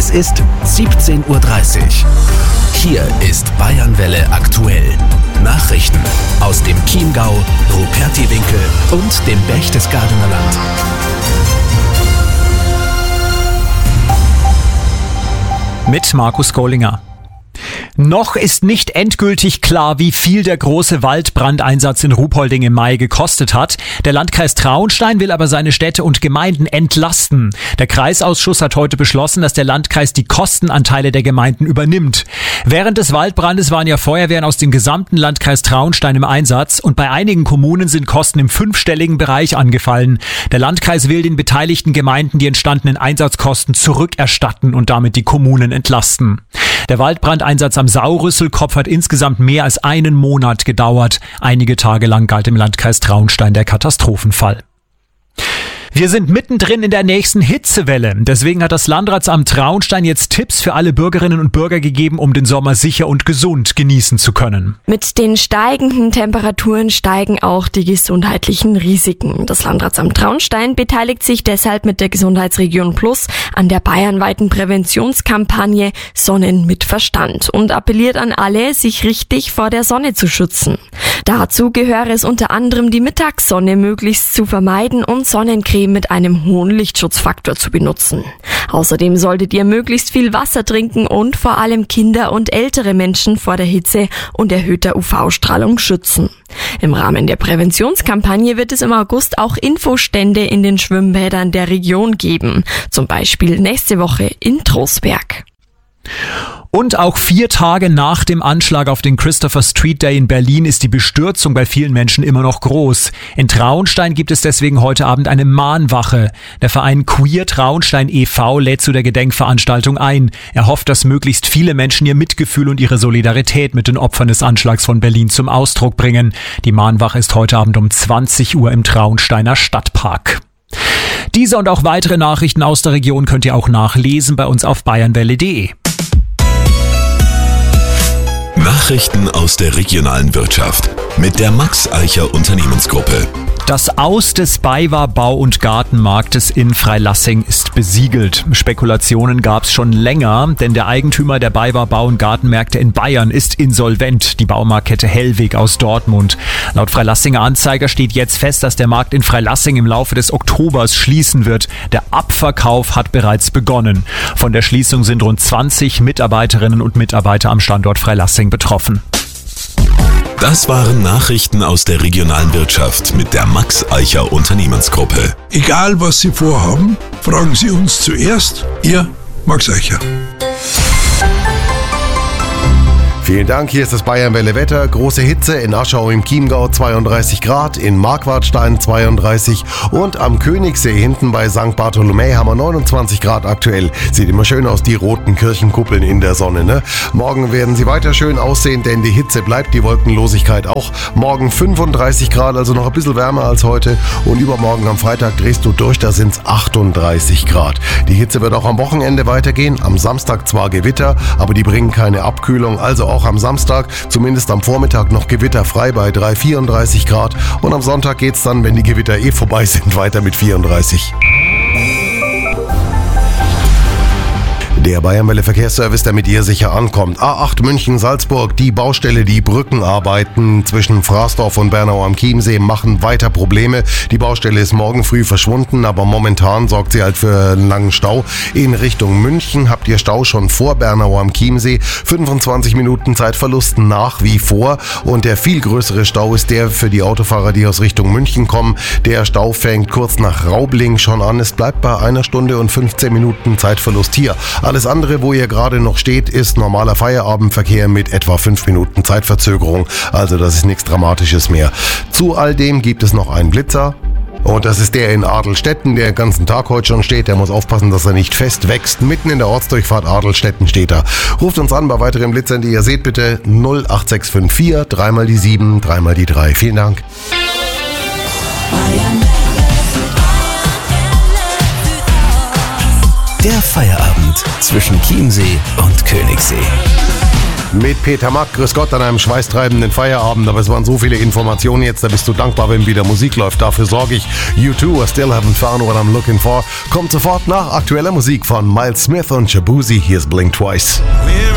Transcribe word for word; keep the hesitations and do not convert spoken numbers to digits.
Es ist siebzehn Uhr dreißig. Hier ist Bayernwelle aktuell. Nachrichten aus dem Chiemgau, Rupertiwinkel und dem Berchtesgadener Land. Mit Markus Kohlinger. Noch ist nicht endgültig klar, wie viel der große Waldbrandeinsatz in Ruhpolding im Mai gekostet hat. Der Landkreis Traunstein will aber seine Städte und Gemeinden entlasten. Der Kreisausschuss hat heute beschlossen, dass der Landkreis die Kostenanteile der Gemeinden übernimmt. Während des Waldbrandes waren ja Feuerwehren aus dem gesamten Landkreis Traunstein im Einsatz und bei einigen Kommunen sind Kosten im fünfstelligen Bereich angefallen. Der Landkreis will den beteiligten Gemeinden die entstandenen Einsatzkosten zurückerstatten und damit die Kommunen entlasten. Der Waldbrandeinsatz am Saurüsselkopf hat insgesamt mehr als einen Monat gedauert. Einige Tage lang galt im Landkreis Traunstein der Katastrophenfall. Wir sind mittendrin in der nächsten Hitzewelle. Deswegen hat das Landratsamt Traunstein jetzt Tipps für alle Bürgerinnen und Bürger gegeben, um den Sommer sicher und gesund genießen zu können. Mit den steigenden Temperaturen steigen auch die gesundheitlichen Risiken. Das Landratsamt Traunstein beteiligt sich deshalb mit der Gesundheitsregion Plus an der bayernweiten Präventionskampagne Sonnen mit Verstand und appelliert an alle, sich richtig vor der Sonne zu schützen. Dazu gehöre es unter anderem, die Mittagssonne möglichst zu vermeiden und Sonnencreme mit einem hohen Lichtschutzfaktor zu benutzen. Außerdem solltet ihr möglichst viel Wasser trinken und vor allem Kinder und ältere Menschen vor der Hitze und erhöhter U V-Strahlung schützen. Im Rahmen der Präventionskampagne wird es im August auch Infostände in den Schwimmbädern der Region geben. Zum Beispiel nächste Woche in Trostberg. Und auch vier Tage nach dem Anschlag auf den Christopher Street Day in Berlin ist die Bestürzung bei vielen Menschen immer noch groß. In Traunstein gibt es deswegen heute Abend eine Mahnwache. Der Verein Queer Traunstein e V lädt zu der Gedenkveranstaltung ein. Er hofft, dass möglichst viele Menschen ihr Mitgefühl und ihre Solidarität mit den Opfern des Anschlags von Berlin zum Ausdruck bringen. Die Mahnwache ist heute Abend um zwanzig Uhr im Traunsteiner Stadtpark. Diese und auch weitere Nachrichten aus der Region könnt ihr auch nachlesen bei uns auf bayernwelle punkt de. Nachrichten aus der regionalen Wirtschaft mit der Max Eicher Unternehmensgruppe. Das Aus des BayWa Bau- und Gartenmarktes in Freilassing ist besiegelt. Spekulationen gab es schon länger, denn der Eigentümer der BayWa Bau- und Gartenmärkte in Bayern ist insolvent, die Baumarktkette Hellweg aus Dortmund. Laut Freilassinger Anzeiger steht jetzt fest, dass der Markt in Freilassing im Laufe des Oktobers schließen wird. Der Abverkauf hat bereits begonnen. Von der Schließung sind rund zwanzig Mitarbeiterinnen und Mitarbeiter am Standort Freilassing betroffen. Das waren Nachrichten aus der regionalen Wirtschaft mit der Max Eicher Unternehmensgruppe. Egal was Sie vorhaben, fragen Sie uns zuerst. Ihr Max Eicher. Vielen Dank, hier ist das Bayernwelle Wetter. Große Hitze in Aschau im Chiemgau zweiunddreißig Grad, in Marquardstein zweiunddreißig und am Königssee hinten bei Sankt Bartholomäi haben wir neunundzwanzig Grad aktuell. Sieht immer schön aus, die roten Kirchenkuppeln in der Sonne, ne? Morgen werden sie weiter schön aussehen, denn die Hitze bleibt, die Wolkenlosigkeit auch. Morgen fünfunddreißig Grad, also noch ein bisschen wärmer als heute, und übermorgen am Freitag drehst du durch, da sind es achtunddreißig Grad. Die Hitze wird auch am Wochenende weitergehen, am Samstag zwar Gewitter, aber die bringen keine Abkühlung, also auch am Samstag, zumindest am Vormittag noch gewitterfrei bei drei, vierunddreißig Grad, und am Sonntag geht's dann, wenn die Gewitter eh vorbei sind, weiter mit vierunddreißig. Der Bayernwelle Verkehrsservice, der mit ihr sicher ankommt. A acht München-Salzburg, die Baustelle, die Brückenarbeiten zwischen Fraßdorf und Bernau am Chiemsee machen weiter Probleme. Die Baustelle ist morgen früh verschwunden, aber momentan sorgt sie halt für einen langen Stau. In Richtung München habt ihr Stau schon vor Bernau am Chiemsee. fünfundzwanzig Minuten Zeitverlust nach wie vor. Und der viel größere Stau ist der für die Autofahrer, die aus Richtung München kommen. Der Stau fängt kurz nach Raubling schon an. Es bleibt bei einer Stunde und fünfzehn Minuten Zeitverlust hier. Alles andere, wo ihr gerade noch steht, ist normaler Feierabendverkehr mit etwa fünf Minuten Zeitverzögerung. Also das ist nichts Dramatisches mehr. Zu all dem gibt es noch einen Blitzer. Und das ist der in Adelstetten, der den ganzen Tag heute schon steht. Der muss aufpassen, dass er nicht fest wächst. Mitten in der Ortsdurchfahrt Adelstetten steht er. Ruft uns an bei weiteren Blitzern, die ihr seht, bitte null acht sechs fünf vier, dreimal die sieben, dreimal die drei. Vielen Dank. Der Feierabend zwischen Chiemsee und Königssee. mit Peter Mack. Grüß Gott an einem schweißtreibenden Feierabend. Aber es waren so viele Informationen jetzt, da bist du dankbar, wenn wieder Musik läuft. Dafür sorge ich. U two, I still haven't found what I'm looking for. Kommt sofort nach aktueller Musik von Miles Smith und Shabuzi. Here's Blink Twice.